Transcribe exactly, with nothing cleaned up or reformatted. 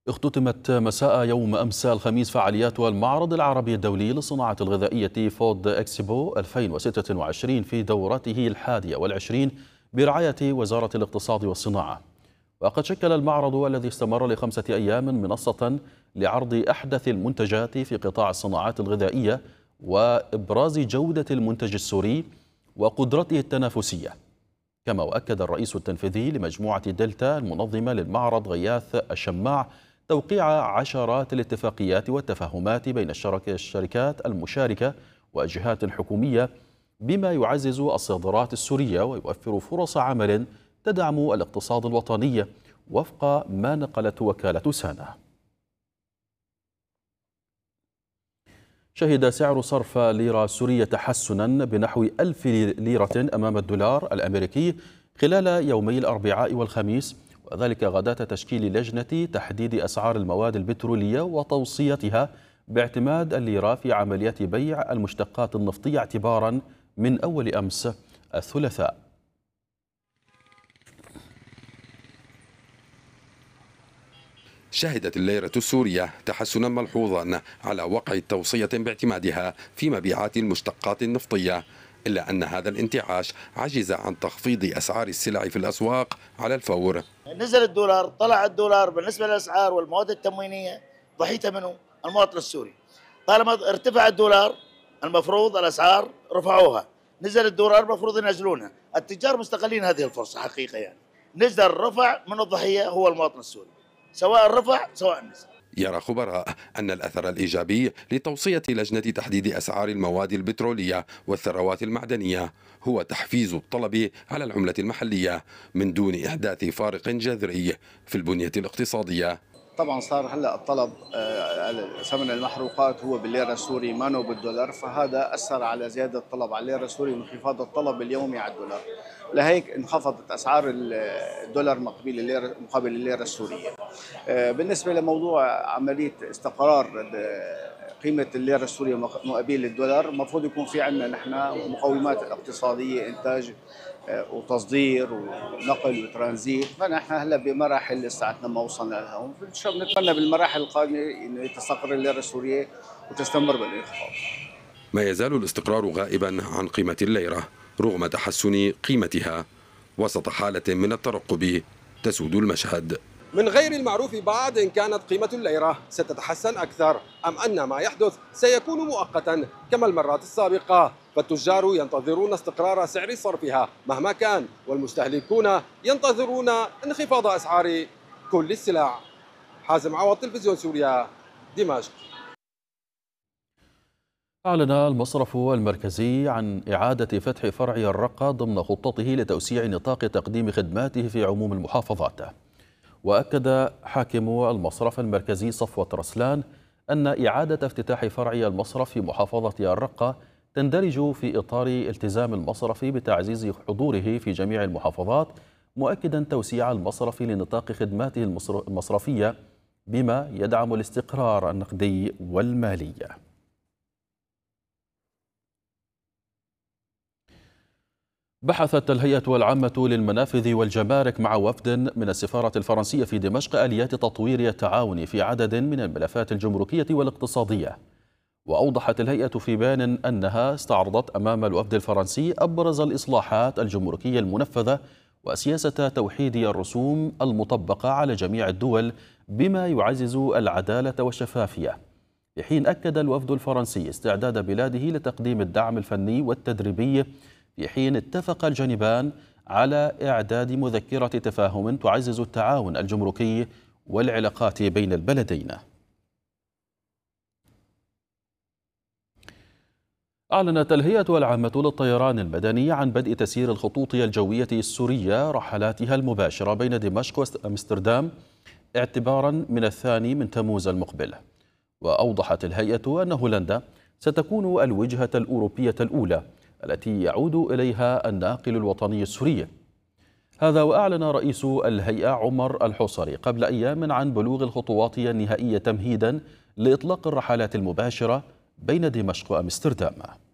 اختتمت مساء يوم أمس الخميس فعاليات المعرض العربي الدولي للصناعة الغذائية فود إكسبو ألفين وستة وعشرين في دورته الحادية والعشرين برعاية وزارة الاقتصاد والصناعة. وقد شكل المعرض الذي استمر لخمسة أيام منصة لعرض أحدث المنتجات في قطاع الصناعات الغذائية وإبراز جودة المنتج السوري وقدرته التنافسية. كما وأكد الرئيس التنفيذي لمجموعة دلتا المنظمة للمعرض غياث الشماع توقيع عشرات الاتفاقيات والتفاهمات بين الشركات المشاركة والجهات الحكومية بما يعزز الصادرات السورية ويوفر فرص عمل تدعم الاقتصاد الوطني وفق ما نقلت وكالة سانا. شهد سعر صرف الليرة السورية تحسنا بنحو ألف ليرة أمام الدولار الأمريكي خلال يومي الأربعاء والخميس، وذلك غداة تشكيل لجنة تحديد أسعار المواد البترولية وتوصيتها باعتماد الليرة في عمليات بيع المشتقات النفطية اعتبارا من أول أمس الثلاثاء. شهدت الليرة السورية تحسنا ملحوظا على وقع توصية باعتمادها في مبيعات المشتقات النفطية، إلا أن هذا الانتعاش عجز عن تخفيض أسعار السلع في الأسواق على الفور. نزل الدولار، طلع الدولار بالنسبة للأسعار والمواد التموينية ضحيتها منه المواطن السوري. طالما ارتفع الدولار المفروض الأسعار رفعوها، نزل الدولار المفروض ينزلونها. التجار مستغلين هذه الفرصة حقيقة، يعني نزل رفع من الضحية هو المواطن السوري، سواء رفع سواء نزل. يرى خبراء أن الأثر الإيجابي لتوصية لجنة تحديد أسعار المواد البترولية والثروات المعدنية هو تحفيز الطلب على العملة المحلية من دون إحداث فارق جذري في البنية الاقتصادية. طبعا صار هلا الطلب ثمن المحروقات هو بالليره السوري ما هو بالدولار، فهذا اثر على زياده الطلب على الليره السوري وانخفاض الطلب اليومي على الدولار، لهيك انخفضت اسعار الدولار مقابل الليره مقابل الليره السوريه. بالنسبه لموضوع عمليه استقرار قيمه الليره السوريه مقابل الدولار، المفروض يكون في عندنا نحن مقومات اقتصاديه، انتاج وتصدير ونقل وترانزيت، فنحن هلا بمراحل لساتنا ما وصلنا لها، بنتمنى بالمراحل القادمه انه تستقر الليره السوريه وتستمر بالانخفاض. ما يزال الاستقرار غائبا عن قيمه الليره رغم تحسن قيمتها وسط حاله من الترقب تسود المشهد. من غير المعروف بعد إن كانت قيمة الليرة ستتحسن أكثر أم أن ما يحدث سيكون مؤقتا كما المرات السابقة، فالتجار ينتظرون استقرار سعر صرفها مهما كان، والمستهلكون ينتظرون انخفاض أسعار كل السلع. حازم عوض، تلفزيون سوريا، دمشق. أعلن المصرف المركزي عن إعادة فتح فرع الرقة ضمن خطته لتوسيع نطاق تقديم خدماته في عموم المحافظات. وأكد حاكم المصرف المركزي صفوة رسلان أن إعادة افتتاح فرع المصرف في محافظة الرقة تندرج في إطار التزام المصرف بتعزيز حضوره في جميع المحافظات، مؤكدا توسيع المصرف لنطاق خدماته المصرفية بما يدعم الاستقرار النقدي والمالي. بحثت الهيئة العامة للمنافذ والجمارك مع وفد من السفارة الفرنسية في دمشق آليات تطوير التعاون في عدد من الملفات الجمركية والاقتصادية. وأوضحت الهيئة في بيان أنها استعرضت أمام الوفد الفرنسي أبرز الإصلاحات الجمركية المنفذة وسياسة توحيد الرسوم المطبقة على جميع الدول بما يعزز العدالة والشفافية، في حين أكد الوفد الفرنسي استعداد بلاده لتقديم الدعم الفني والتدريبي، في حين اتفق الجانبان على إعداد مذكرة تفاهم تعزز التعاون الجمركي والعلاقات بين البلدين. أعلنت الهيئة العامة للطيران المدني عن بدء تسيير الخطوط الجوية السورية رحلاتها المباشرة بين دمشق وأمستردام اعتبارا من الثاني من تموز المقبل. وأوضحت الهيئة أن هولندا ستكون الوجهة الأوروبية الأولى التي يعود إليها الناقل الوطني السوري. هذا وأعلن رئيس الهيئة عمر الحصري قبل أيام عن بلوغ الخطوات النهائية تمهيدا لإطلاق الرحلات المباشرة بين دمشق وأمستردام.